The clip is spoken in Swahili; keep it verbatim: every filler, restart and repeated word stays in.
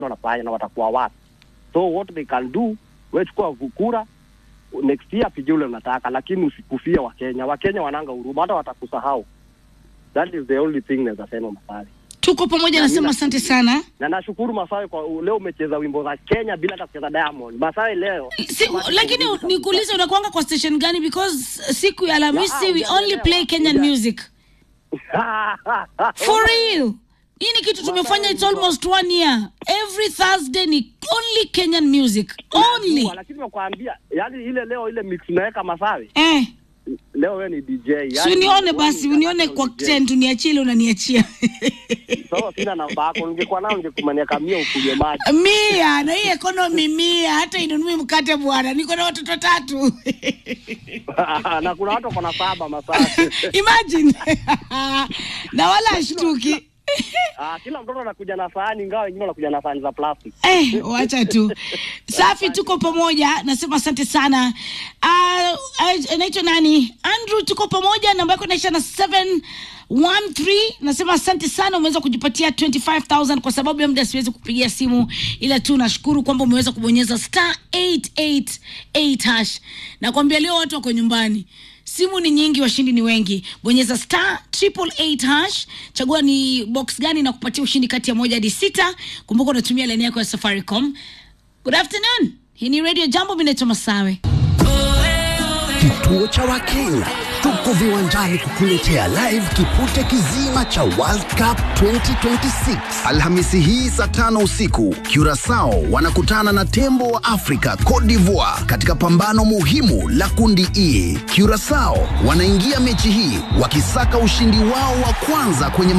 wanafanya na watakuwa wapi. So what they can do, wewe chukua kura next year pige ule unataka, lakini usikufie wa Kenya. Wa Kenya wananga huruma, hata watakusahau. That is the only thing naweza sema Masawe. Tuko pamoja, nasema asante sana. Na nashukuru Masawe kwa leo umecheza wimbo za Kenya bila hata kucheza Diamond. Masawe leo. Si, lakini nikuulize unakuanga kwa station gani, because siku ya Alhamisi yeah, we only play Kenyan yeah. music. For real. Hii ni kitu tumefanya, it's almost one year. Every Thursday ni only Kenyan music. Only. Lakini nakwambia, yani ile leo ile mix naweka Masawe. Eh. Leo wewe ni D J. Yani si unione basi, unione kwa ten uniachie unaniachia. Sawa, sina namba yako, ungekuwa nao ungekumania kamia ukuje maji. Mia, na hii economy mia, hata inunui mkate bwana. Niko na watoto tatu. Na kuna watu wako na saba Masawe. Imagine. Na wala ashtuki. Ah, kila mtoto anakuja na sahani, ingawa wengine wanakuja na sahani za plastic. Eh, wacha tu. Safi, tuko pamoja. Nasema asante sana. Ah, uh, anaitwa nani? Andrew, tuko pamoja. Namba yako inaisha na seven one three. Nasema asante sana, umeweza kujipatia twenty-five thousand kwa sababu ya muda siwezi kupigia simu, ila tu nashukuru kwamba umeweza kubonyeza star eight eight eight hash. Nakwambia leo watu wako nyumbani. Simu ni nyingi, washindi ni wengi. Bonyeza star triple eight hash, chagua ni box gani na kupatia ushindi kati ya moja hadi sita. Kumbuka unatumia line yako ya Safaricom. Good afternoon. Hii ni Radio Jambo, mimi naitwa Masawe. Kituo cha Wakenya, tuko viwanjani kukuletea live kipute kizima cha World Cup twenty twenty-six. Alhamisi hii saa tano usiku, Curaçao wanakutana na tembo wa Afrika, Cote d'Ivoire, katika pambano muhimu la kundi E. Curaçao wanaingia mechi hii wakisaka ushindi wao wa kwanza kwenye